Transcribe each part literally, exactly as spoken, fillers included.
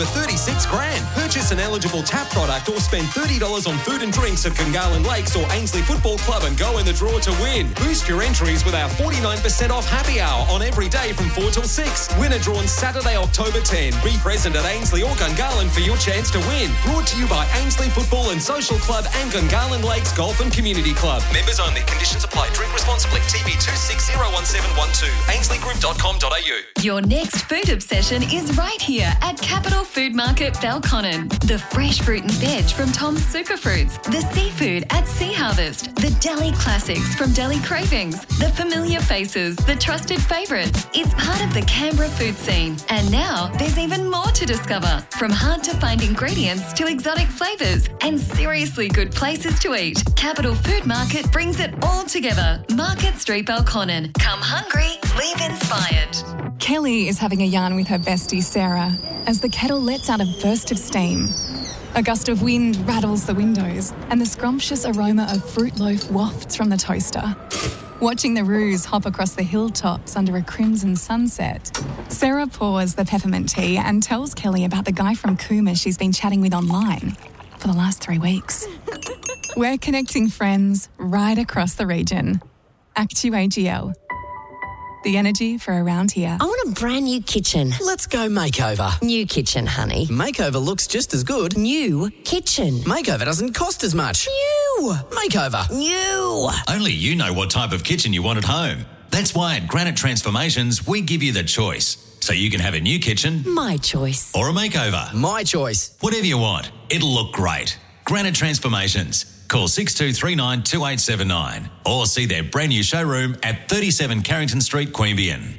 For thirty-six grand. Purchase an eligible tap product or spend thirty dollars on food and drinks at Gungahlin Lakes or Ainsley Football Club and go in the draw to win. Boost your entries with our forty-nine percent off happy hour on every day from four till six. Winner drawn Saturday, October tenth. Be present at Ainsley or Gungahlin for your chance to win. Brought to you by Ainsley Football and Social Club and Gungahlin Lakes Golf and Community Club. Members only. Conditions apply. Drink responsibly. T B two six zero one seven one two. ainsley group dot com dot a u. Your next food obsession is right here at Capital Food Market Belconnen. The fresh fruit and veg from Tom's Superfruits, the seafood at Sea Harvest, the deli classics from Deli Cravings, the familiar faces, the trusted favourites. It's part of the Canberra food scene. And now there's even more to discover, from hard to find ingredients to exotic flavours and seriously good places to eat. Capital Food Market brings it all together. Market Street Belconnen. Come hungry, leave inspired. Kelly is having a yarn with her bestie Sarah as the kettle lets out a burst of steam. A gust of wind rattles the windows and the scrumptious aroma of fruit loaf wafts from the toaster. Watching the roos hop across the hilltops under a crimson sunset, Sarah pours the peppermint tea and tells Kelly about the guy from Cooma she's been chatting with online for the last three weeks. We're connecting friends right across the region. Actu A G L. The energy for around here. I want a brand new kitchen. Let's go makeover. New kitchen, honey. Makeover looks just as good. New kitchen. Makeover doesn't cost as much. New. Makeover. New. Only you know what type of kitchen you want at home. That's why at Granite Transformations, we give you the choice. So you can have a new kitchen. My choice. Or a makeover. My choice. Whatever you want. It'll look great. Granite Transformations. Call six two three nine two eight seven nine or see their brand new showroom at thirty-seven Carrington Street, Queanbeyan.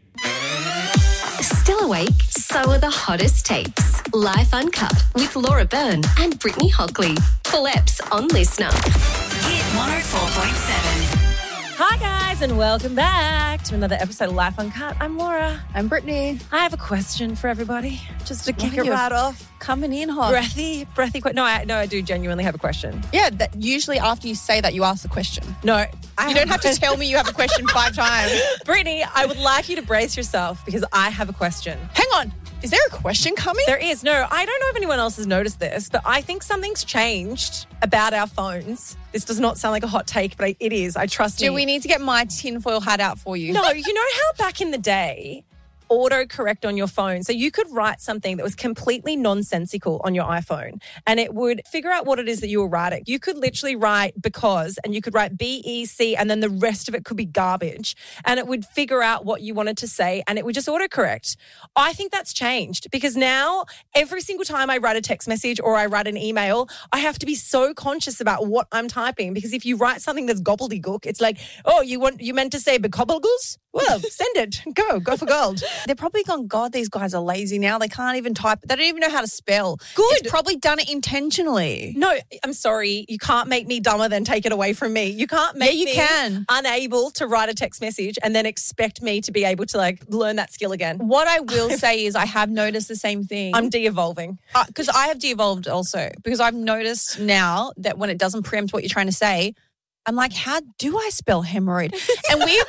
Still awake? So are the hottest takes. Life Uncut with Laura Byrne and Brittany Hockley. Full eps on Listener. Hit one oh four point seven. Hi guys and welcome back to another episode of Life Uncut. I'm Laura. I'm Brittany. I have a question for everybody, just to kick Wow, it right off. Coming in hot. Breathy, breathy. Que- no, I no, I do genuinely have a question. Yeah, that usually after you say that, you ask the question. No, I You don't have to tell me you have a question five times. Brittany, I would like you to brace yourself because I have a question. Hang on. Is there a question coming? There is. No, I don't know if anyone else has noticed this, but I think something's changed about our phones. This does not sound like a hot take, but it is. I trust Do me. we need to get my tinfoil hat out for you? No, you know how back in the day, autocorrect on your phone. So you could write something that was completely nonsensical on your iPhone and it would figure out what it is that you were writing. You could literally write because and you could write B E C and then the rest of it could be garbage and it would figure out what you wanted to say and it would just autocorrect. I think that's changed because now every single time I write a text message or I write an email, I have to be so conscious about what I'm typing because if you write something that's gobbledygook, it's like, oh, you want you meant to say becobblegoose? Well, send it. Go. Go for gold. They're probably gone, God, these guys are lazy now. They can't even type. They don't even know how to spell. Good. It's probably done it intentionally. No, I'm sorry. You can't make me dumber than take it away from me. You can't make Yeah, you me can. unable to write a text message and then expect me to be able to like learn that skill again. What I will say is I have noticed the same thing. I'm de-evolving. Because I have de-evolved also. Because I've noticed now that when it doesn't preempt what you're trying to say, I'm like, how do I spell hemorrhoid? And we've...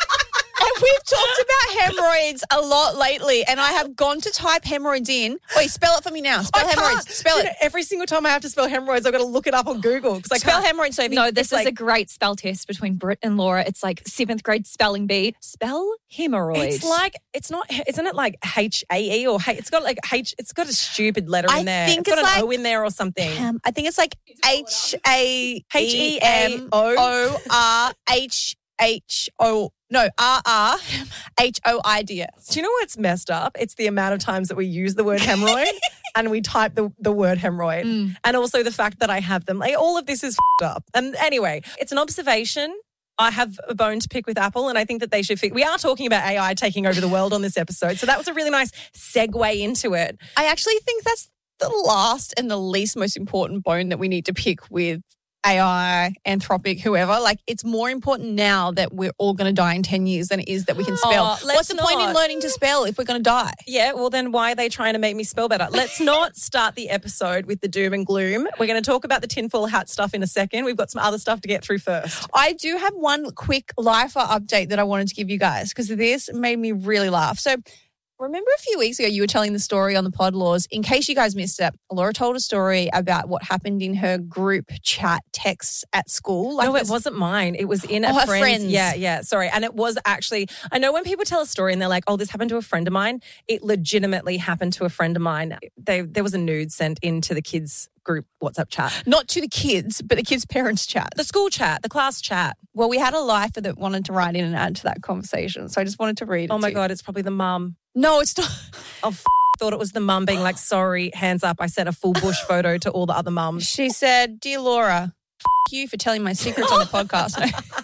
And we've talked about hemorrhoids a lot lately, and I have gone to type hemorrhoids in. Wait, spell it for me now. Spell I hemorrhoids. can't. Spell You it. know, every single time I have to spell hemorrhoids, I've got to look it up on Google because I Spell can't. hemorrhoids, Sophie. No, this It's is like, a great spell test between Britt and Laura. It's like seventh grade spelling bee. Spell hemorrhoid. It's like it's not. Isn't it like H A E or H? It's got like H. It's got a stupid letter I in there. think it's got it's an like- O in there or something. um, I think it's like H A H E E M A O O R H H O. No, R R H O I D S. Do you know what's messed up? It's the amount of times that we use the word hemorrhoid and we type the, the word hemorrhoid. Mm. And also the fact that I have them. Like all of this is f***ed up. And anyway, it's an observation. I have a bone to pick with Apple and I think that they should fix. We are talking about A I taking over the world on this episode. So that was a really nice segue into it. I actually think that's the last and the least most important bone that we need to pick with A I, Anthropic, whoever. Like, it's more important now that we're all going to die in ten years than it is that we can spell. Oh, let's What's the point in not. learning to spell if we're going to die? Yeah, well then why are they trying to make me spell better? Let's not start the episode with the doom and gloom. We're going to talk about the tinfoil hat stuff in a second. We've got some other stuff to get through first. I do have one quick lifer update that I wanted to give you guys because this made me really laugh. So Remember a few weeks ago you were telling the story on the pod laws. In case you guys missed it, Laura told a story about what happened in her group chat texts at school. Like no, this- it wasn't mine. It was in a Oh, her friend's. friend's. Yeah, yeah. Sorry. And it was actually, I know when people tell a story and they're like, oh, this happened to a friend of mine. It legitimately happened to a friend of mine. They, there was a nude sent into the kids' group WhatsApp chat. Not to the kids, but the kids' parents' chat. The school chat, the class chat. Well, we had a lifer that wanted to write in and add to that conversation. So I just wanted to read it Oh my to you. God, it's probably the mum. No, it's not. Oh, f- thought it was the mum being like, sorry, hands up. I sent a full bush photo to all the other mums. She said, Dear Laura, f- you for telling my secrets on the podcast.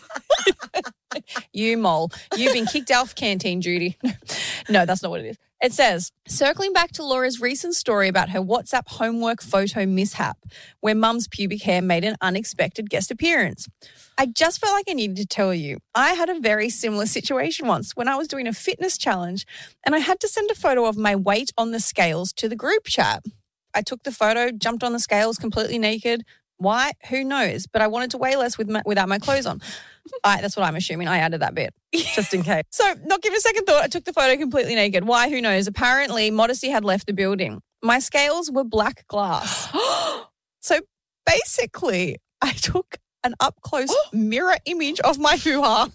You mole. You've been kicked out of canteen duty. No, that's not what it is. It says, circling back to Laura's recent story about her WhatsApp homework photo mishap, where mum's pubic hair made an unexpected guest appearance. I just felt like I needed to tell you, I had a very similar situation once when I was doing a fitness challenge and I had to send a photo of my weight on the scales to the group chat. I took the photo, jumped on the scales completely naked. Why? Who knows? But I wanted to weigh less with my, without my clothes on. I, that's what I'm assuming. I added that bit. Just in case. So, not giving a second thought, I took the photo completely naked. Why? Who knows? Apparently, modesty had left the building. My scales were black glass. So, basically, I took an up-close mirror image of my hoo-ha.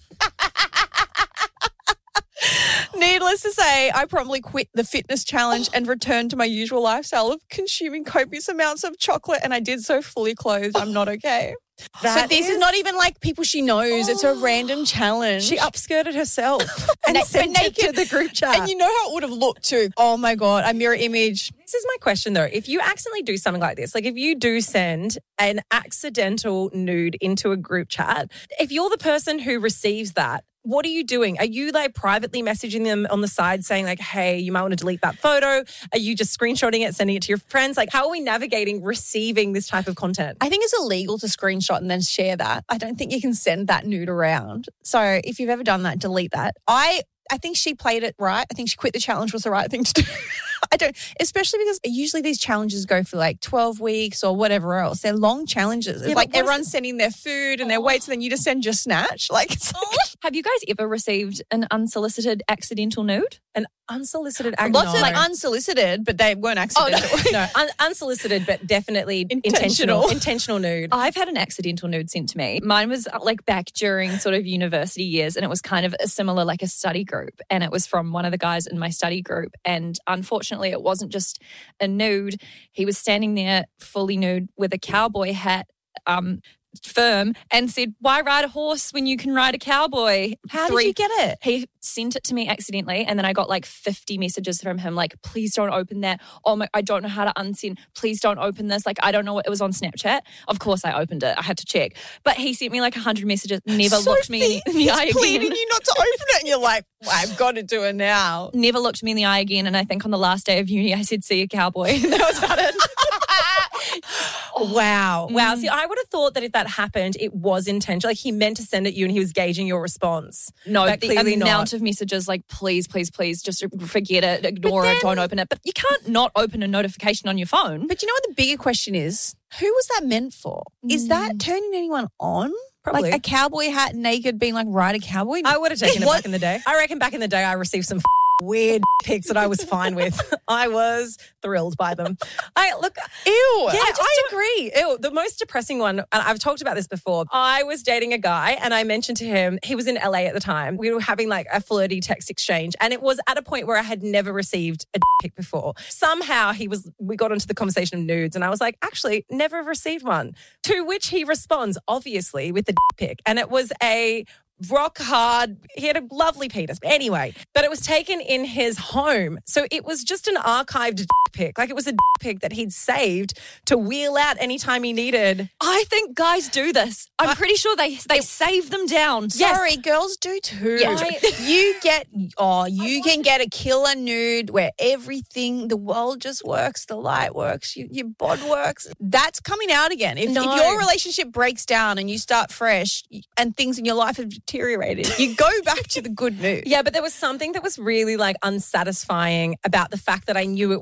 Needless to say, I promptly quit the fitness challenge and returned to my usual lifestyle of consuming copious amounts of chocolate, and I did so fully clothed. I'm not okay. That so this is, is not even like people she knows. It's a random challenge. She upskirted herself and Na- sent but it to the group chat. And you know how it would have looked too. Oh my God, a mirror image. This is my question though. If you accidentally do something like this, like if you do send an accidental nude into a group chat, if you're the person who receives that, what are you doing? Are you like privately messaging them on the side saying like, hey, you might want to delete that photo? Are you just screenshotting it, sending it to your friends? Like, how are we navigating receiving this type of content? I think it's illegal to screenshot and then share that. I don't think you can send that nude around. So if you've ever done that, delete that. I I think she played it right. I think she quit the challenge was the right thing to do. I don't, especially because usually these challenges go for like twelve weeks or whatever else. They're long challenges. It's Yeah, like but what is everyone's sending their food and their weights and then you just send your snatch. Like, it's like Have you guys ever received an unsolicited accidental nude? An unsolicited act. lots no. of like unsolicited, but they weren't accidental. no, un- unsolicited, but definitely Intentional. intentional. Intentional nude. I've had an accidental nude sent to me. Mine was uh, like back during sort of university years, and it was kind of a similar, like a study group. And it was from one of the guys in my study group. And unfortunately, it wasn't just a nude. He was standing there fully nude with a cowboy hat, um, firm, and said, why ride a horse when you can ride a cowboy? How Three- did you get it? He sent it to me accidentally, and then I got like fifty messages from him like, please don't open that. Oh my, I don't know how to unsend. Please don't open this. Like, I don't know what it was on Snapchat. Of course I opened it. I had to check. But he sent me like one hundred messages, never looked me in the he's eye pleading again. you not to open it and you're like, well, I've got to do it now. Never looked me in the eye again. And I think on the last day of uni, I said, see you, cowboy. And that was about it. Wow. Wow. Mm. See, I would have thought that if that happened, it was intentional. Like he meant to send it you and he was gauging your response. No, But the clearly amount not. of messages like, please, please, please, just forget it, ignore it, don't open it. But you can't not open a notification on your phone. But you know what the bigger question is? Who was that meant for? Is that turning anyone on? Probably. Like a cowboy hat naked being like, ride a cowboy? I would have taken it What? back in the day. I reckon back in the day I received some weird pics that I was fine with. I was thrilled by them. I look, Ew. yeah, I I, just agree. Ew, the most depressing one, and I've talked about this before. I was dating a guy and I mentioned to him, he was in L A at the time. We were having like a flirty text exchange, and it was at a point where I had never received a pic before. Somehow he was, we got into the conversation of nudes, and I was like, actually, never received one. To which he responds, obviously, with the pic. And it was a rock hard. He had a lovely penis. Anyway, but it was taken in his home. So it was just an archived pic. Like it was a pic that he'd saved to wheel out anytime he needed. I think guys do this. I'm pretty sure they they save them down. Sorry, girls do too. Yeah. You get, oh, you can get a killer nude where everything, the world just works, the light works, you, your bod works. That's coming out again. If, No. if your relationship breaks down and you start fresh and things in your life have deteriorated, you go back to the good news. Yeah, but there was something that was really like unsatisfying about the fact that I knew it was taken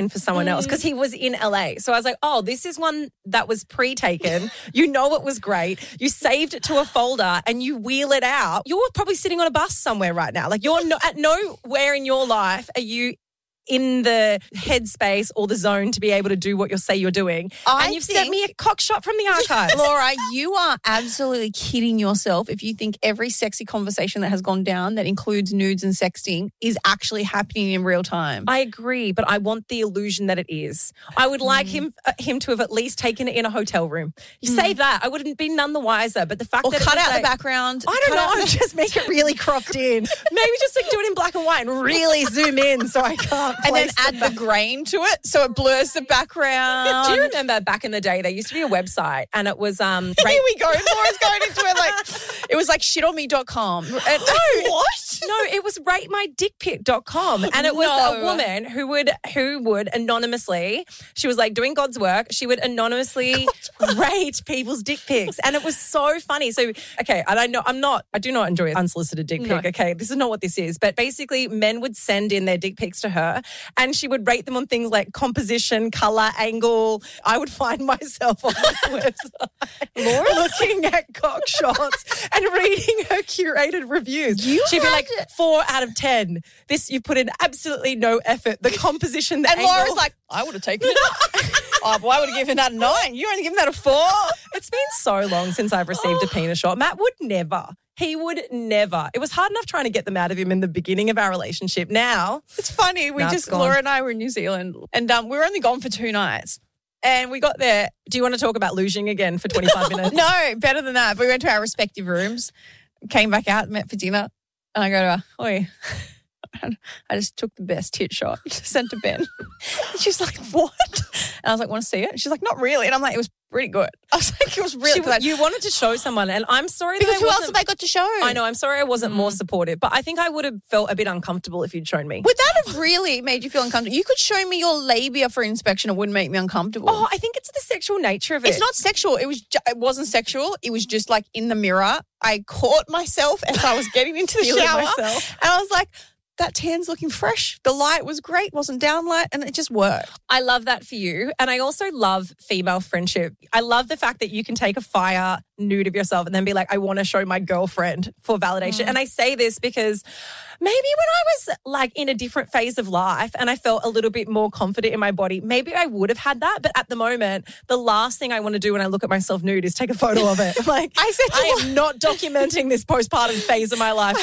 taken for someone else because he was in L A. So I was like, oh, this is one that was pre-taken. You know it was great. You saved it to a folder and you wheel it out. You're probably sitting on a bus somewhere right now. Like you're no, at nowhere in your life are you in the headspace or the zone to be able to do what you say you're doing. I and you've think- sent me a cock shot from the archives. Laura, you are absolutely kidding yourself if you think every sexy conversation that has gone down that includes nudes and sexting is actually happening in real time. I agree, but I want the illusion that it is. I would like him uh, him to have at least taken it in a hotel room. You save that. I wouldn't be none the wiser. But the fact Or that it cut was out like- the background. I don't Cut know. out- Just make it really cropped in. Maybe just like do it in black and white and really zoom in so I can't. and then place add the grain to it so it blurs the background. Do you remember back in the day, there used to be a website and it was um. Here we go. Laura's going into it like, it was like shit on me dot com. And, what? No, it was rate my dick pic dot com. And it was No. a woman who would who would anonymously, she was like doing God's work, she would anonymously rate people's dick pics. And it was so funny. So, okay, and I know I'm not, I do not enjoy unsolicited dick pic, No. okay? This is not what this is. But basically, men would send in their dick pics to her and she would rate them on things like composition, colour, angle. I would find myself on this website Laura looking at cock shots and reading her curated reviews. She'd be like, four out of ten. This, you put in absolutely no effort. The composition, the And angle. Laura's like, I would have taken it. Oh, boy, I would have given that a nine. You only given that a four. It's been so long since I've received a penis shot. Matt would never. He would never. It was hard enough trying to get them out of him in the beginning of our relationship. Now, It's funny. We No, it's just, gone. Laura and I were in New Zealand and um, we were only gone for two nights. And we got there. do you want to talk about losing again for twenty-five minutes? No, better than that. We went to our respective rooms, came back out, met for dinner. And I go to her, oi, I just took the best tit shot, sent to Ben. And she's like, what? And I was like, want to see it? She's like, not really. And I'm like, it was pretty good. I was like, it was really She- good. you wanted to show someone, and I'm sorry Because that I who else wasn't- have they got to show? I know. I'm sorry I wasn't more supportive, but I think I would have felt a bit uncomfortable if you'd shown me. Would that have really made you feel uncomfortable? You could show me your labia for inspection. It wouldn't make me uncomfortable. Oh, I think it's the sexual nature of it. It's not sexual. It was. Ju- it wasn't sexual. It was just like in the mirror. I caught myself as I was getting into the Feeling shower, myself. and I was like, "That tan's looking fresh. The light was great. Wasn't down light, and it just worked." I love that for you. And I also love female friendship. I love the fact that you can take a fire nude of yourself and then be like, I want to show my girlfriend for validation. Mm. And I say this because maybe when I was like in a different phase of life and I felt a little bit more confident in my body, maybe I would have had that. But at the moment, the last thing I want to do when I look at myself nude is take a photo of it. Like, I said to I am not documenting this postpartum phase of my life.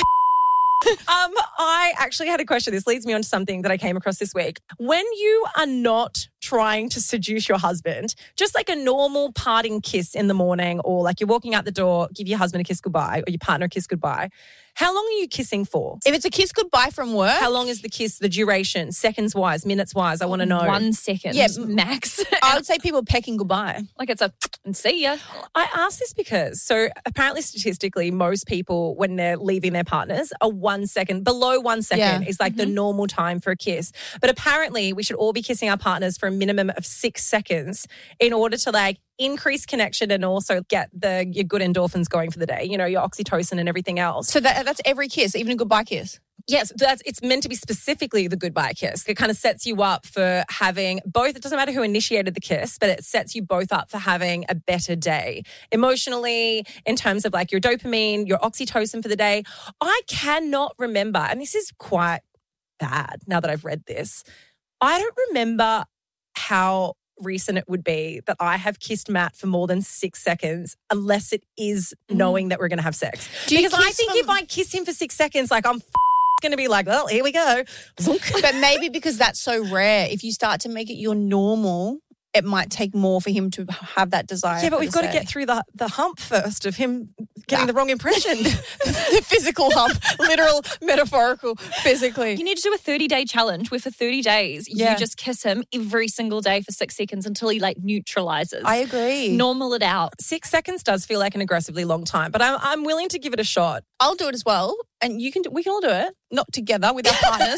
Um, I actually had a question. This leads me on to something that I came across this week. When you are not trying to seduce your husband, just like a normal parting kiss in the morning, or like you're walking out the door, give your husband a kiss goodbye or your partner a kiss goodbye, how long are you kissing for? If it's a kiss goodbye from work, How long is the kiss, the duration, seconds wise, minutes wise? I want to know. One second, Yeah, max. I would say people pecking goodbye. Like it's a and see ya. I ask this because, so apparently statistically, most people, when they're leaving their partners, are one second, below one second Yeah. is like the normal time for a kiss. But apparently we should all be kissing our partners for a minimum of six seconds in order to like increase connection and also get the your good endorphins going for the day, you know, your oxytocin and everything else. So that, that's every kiss, even a goodbye kiss. Yes, that's it's meant to be specifically the goodbye kiss. It kind of sets you up for having both. It doesn't matter who initiated the kiss, but it sets you both up for having a better day emotionally, in terms of like your dopamine, your oxytocin for the day. I cannot remember, and this is quite bad now that I've read this. I don't remember how recent it would be that I have kissed Matt for more than six seconds unless it is knowing that we're going to have sex. Do you Because I kiss think from- if I kiss him for six seconds, like I'm going to be like, well, here we go. But maybe because that's so rare, if you start to make it your normal, it might take more for him to have that desire. Yeah, but for we've the got to say. get through the the hump first of him getting Yeah. the wrong impression. the physical hump, literal, metaphorical, physically. You need to do a thirty-day challenge where for thirty days Yeah. you just kiss him every single day for six seconds until he like neutralizes. I agree. Normal it out. Six seconds does feel like an aggressively long time, but I'm I'm willing to give it a shot. I'll do it as well, and you can. Do, we can all do it, not together with our partners.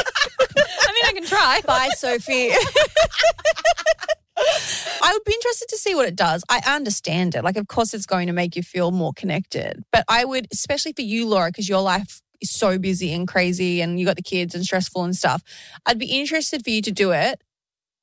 I mean, I can try. Bye, Sophie. I would be interested to see what it does. I understand it. Like, of course, it's going to make you feel more connected. But I would, especially for you, Laura, because your life is so busy and crazy and you got the kids and stressful and stuff, I'd be interested for you to do it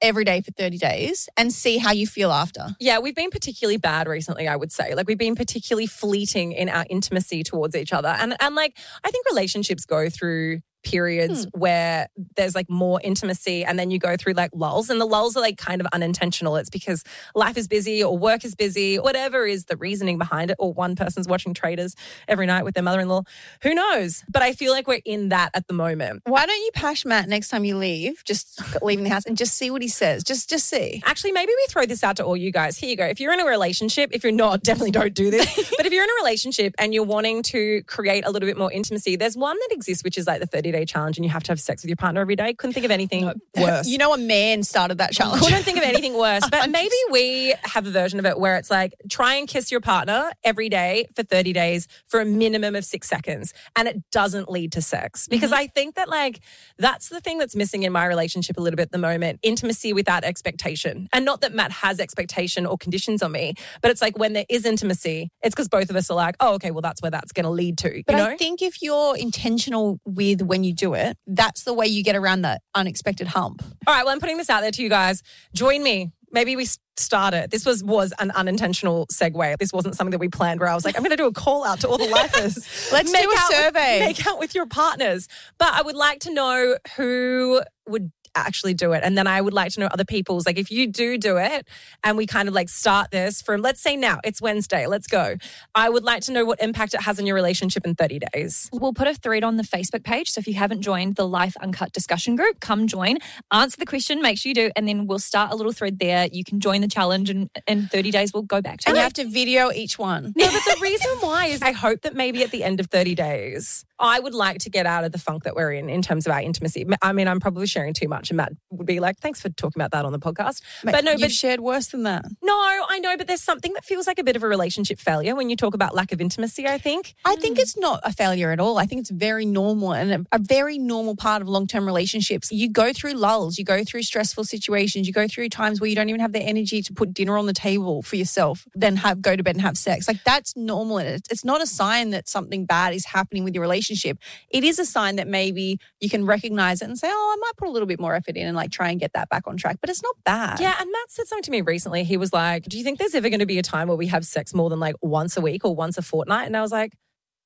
every day for thirty days and see how you feel after. Yeah, we've been particularly bad recently, I would say. Like, we've been particularly fleeting in our intimacy towards each other. And, and like, I think relationships go through periods hmm. where there's like more intimacy, and then you go through like lulls, and the lulls are like kind of unintentional. It's because life is busy or work is busy, whatever is the reasoning behind it, or one person's watching Traitors every night with their mother-in-law. Who knows? But I feel like we're in that at the moment. Why don't you pash Matt next time you leave, just leaving the house, and just see what he says. Just just see. Actually, maybe we throw this out to all you guys. Here you go. If you're in a relationship, if you're not, definitely don't do this. But if you're in a relationship and you're wanting to create a little bit more intimacy, there's one that exists, which is like the thirty-day challenge, and you have to have sex with your partner every day. Couldn't think of anything no. worse. You know, a man started that challenge. Couldn't think of anything worse. But maybe we have a version of it where it's like, try and kiss your partner every day for thirty days for a minimum of six seconds. And it doesn't lead to sex. Because mm-hmm. I think that like, that's the thing that's missing in my relationship a little bit at the moment. Intimacy without expectation. And not that Matt has expectation or conditions on me, but it's like when there is intimacy, it's because both of us are like, oh, okay, well, that's where that's going to lead to. But you know? I think if you're intentional with when you do it, that's the way you get around that unexpected hump. All right, well, I'm putting this out there to you guys. Join me. Maybe we start it. This was was an unintentional segue. This wasn't something that we planned where I was like, I'm going to do a call out to all the lifers. Let's make do a survey. With, make out with your partners. But I would like to know who would actually do it. And then I would like to know other people's, like if you do do it and we kind of like start this from, let's say now, it's Wednesday, let's go. I would like to know what impact it has on your relationship in thirty days. We'll put a thread on the Facebook page. So if you haven't joined the Life Uncut discussion group, come join, answer the question, make sure you do, and then we'll start a little thread there. You can join the challenge, and in thirty days we'll go back to and it. You have to video each one. No, but the reason why is I hope that maybe at the end of thirty days, I would like to get out of the funk that we're in in terms of our intimacy. I mean, I'm probably sharing too much, and Matt would be like, thanks for talking about that on the podcast. Mate, but no, you've but shared worse than that. No, I know, but there's something that feels like a bit of a relationship failure when you talk about lack of intimacy, I think. I think it's not a failure at all. I think it's very normal and a, a very normal part of long-term relationships. You go through lulls, you go through stressful situations, you go through times where you don't even have the energy to put dinner on the table for yourself, then have go to bed and have sex. Like, that's normal. And it's not a sign that something bad is happening with your relationship. It is a sign that maybe you can recognize it and say, oh, I might put a little bit more effort in and like try and get that back on track. But it's not bad. Yeah, and Matt said something to me recently. He was like, do you think there's ever going to be a time where we have sex more than like once a week or once a fortnight? And I was like,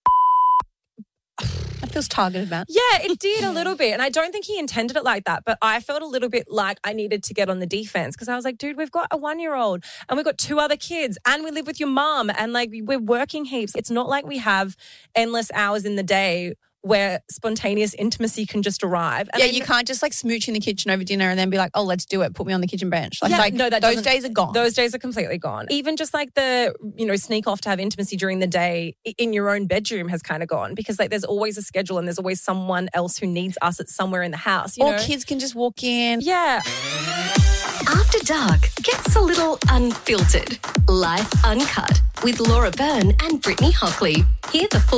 that feels targeted, Matt. Yeah, it did a little bit. And I don't think he intended it like that. But I felt a little bit like I needed to get on the defense because I was like, dude, we've got a one-year-old and we've got two other kids and we live with your mum and like we're working heaps. It's not like we have endless hours in the day where spontaneous intimacy can just arrive. And yeah, then, you can't just like smooch in the kitchen over dinner and then be like, oh, let's do it. Put me on the kitchen bench. Like, yeah, like no, that those days are gone. Those days are completely gone. Even just like the, you know, sneak off to have intimacy during the day in your own bedroom has kind of gone because like there's always a schedule and there's always someone else who needs us at somewhere in the house. You or know? Kids can just walk in. Yeah. After Dark gets a little unfiltered. Life Uncut with Laura Byrne and Brittany Hockley. Hear the full